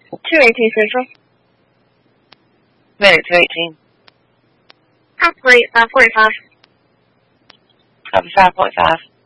218 Central. Minute 218. Great, 545. Copy 5.5.